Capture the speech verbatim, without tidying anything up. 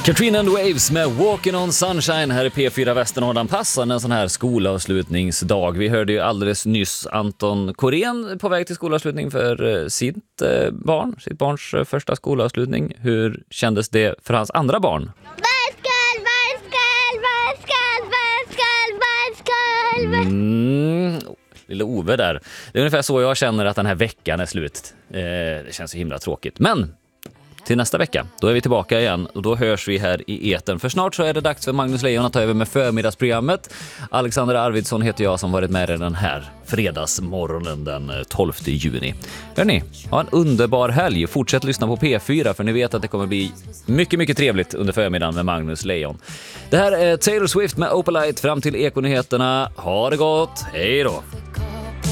Katrina and Waves med Walking on Sunshine här i P fyra Västernorrland, passande en sån här skolavslutningsdag. Vi hörde ju alldeles nyss Anton Korén på väg till skolavslutning för sitt barn, sitt barns första skolavslutning. Hur kändes det för hans andra barn? Baskalv, baskalv, baskalv, baskalv, baskalv. Mm, lilla Ove där. Det är ungefär så jag känner att den här veckan är slut. Eh, det känns så himla tråkigt. Men till nästa vecka, då är vi tillbaka igen och då hörs vi här i etern. För snart så är det dags för Magnus Lejon att ta över med förmiddagsprogrammet. Alexander Arvidsson heter jag som varit med i den här fredagsmorgonen den tolfte juni. Hörrni, ha en underbar helg. Fortsätt lyssna på P fyra för ni vet att det kommer bli mycket, mycket trevligt under förmiddagen med Magnus Lejon. Det här är Taylor Swift med Opalite fram till Ekonyheterna. Ha det gott, hej då!